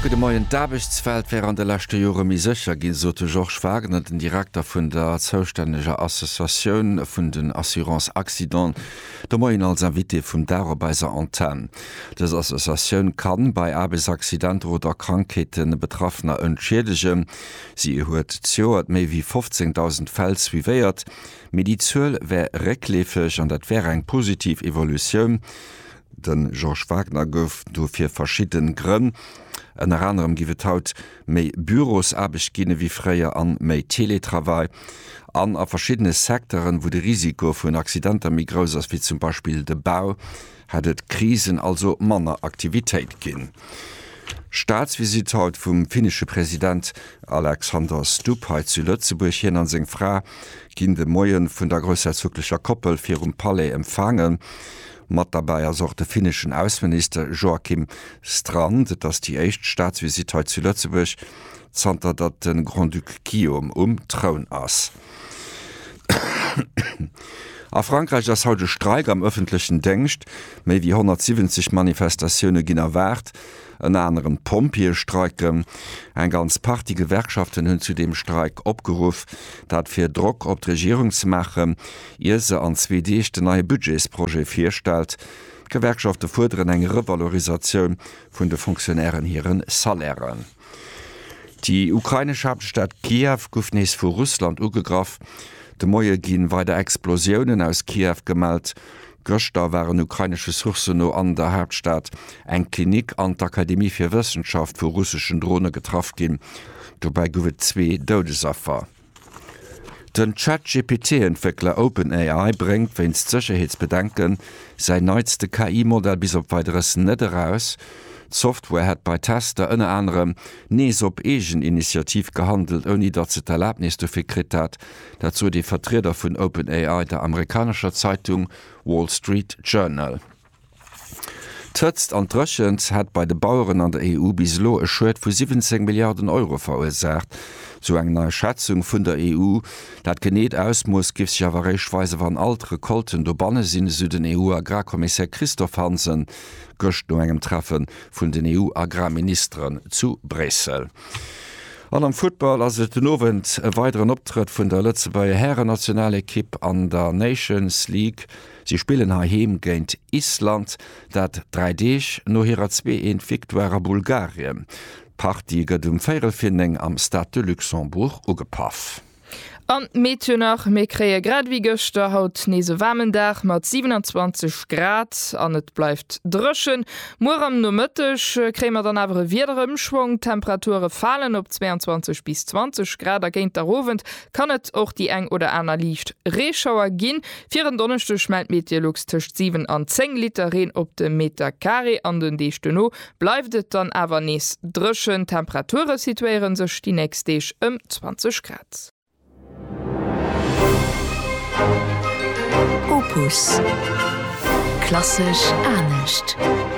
de moien Dabichtsfeld wär an de lachte Jore mi secher ginn so George Wagner, den Direktor vun der zoustänneger Assoziatioun vun den Assurance-Accident, de moien als Invité vum Darobeiser Antenne. Des Assoziatioun kann bei Arbeitsaccident oder Krankheeten Betroffener entschädigen. Sie huet zoert méi wie 15.000 Fäll wiéiert. Medizuel wär reklefech an dat wär eng positiv Evoluioun. Den George Wagner gouf do fir verschieden Grënn. En anderem giwet haut méi Büros abeg ginne wie fréier an méi Teletravai, an a verschiedene Sektoren, wo de Risiko vun Accidenter mi gros ass wie zum Beispiel de Bau, hat et Krisen also manner Aktivitéit ginn. Staatsvisit haut vum finnesche Präsident Alexander Stubb heit zu Lützeburg hin an seg Fra ginn de Moien vun der grosserzuglicher Koppel fir Palais empfangen. Mat dabei as de finnischen Außenminister Joachim Strand, dats die echt Staatsvisit heut zu Lützeburg zanter dat den Grand Duc Guillaume Traun ass. A Frankreich ass haut de Streik am öffentlichen Denkst, méi wie 170 Manifestationune ginn erwart, en anderen Pompierstreiken, eng ganz paar die Gewerkschaften hunn zu dem Streik opgeruf, dat fir Druck op d' Regierung ze machen, ihr se an 2D de neue Budgetsproje firstel. Gewerkschaften forderen eng Revalorisation vun de Funktionären hireieren Salären. Die ukrainische Hauptstadt Kiew gouf nees vu Russland ugegraf. De Moie ginn weiter Explosionen aus Kiew gemeldt. Göster waren ukrainische Sourcen no an der Hauptstadt eng Klinik an d'Akademie fir Wissenschaft vu russischen Drohne getraf gin. Dobei gowet 2 Dodesaffer. Den ChatGPT-Entwickler OpenAI bringt wenns Sicherheitsbedenken sein neueste KI-Modell bis op weiteres net heraus. Software hat bei Tester ënne anderem nees op egen Initiativ gehandelt, oni dat ze d'Erlaubnis dofir krit hat, dazu die Vertreter vun OpenAI der amerikanischer Zeitung Wall Street Journal. Tëtzt an Drëchens hat bei de Bauern an der EU bislo e Schuld vu 17 Milliarden Euro verursacht. So eng neue Schätzung vun der EU, dat geneet aus muss gif sich awerreichweise wann altere Kolten do banne sinn su den EU-Agrarkommissär Christoph Hansen gocht no engem Treffen vun den EU-Agrarministern zu Brüssel. An am Football ass et den Owend e weiteren Optritt vun der Lützebauer Herrennationale Kipp an der Nations League. Sie spielen haheem géint Island, dat 3D no hireer 2-1 Viktoire Bulgarien. Partyger dum Féierelfinning am Stade de Luxembourg ugepaff. An Mädchen nach mé kree grad wie Göster haut nese Wamendach mat 27 Grad an et bleifft drschen. Mor am no mëttech krémer dann awer wiederem Schwung. Temperature fallen op 22 bis 20 Grad agéint derowend kann et och die eng oder aner Liicht Reschauer ginn. Viren Donnerchte schmelt Meteorlux tcht 7 an 10 Liter Reen op de Meter Carré an den Deechteno bleiftet dann awer nees drschen. Temperature situieren sech die nächstech 20 Grad. Opus. Klassisch ernst.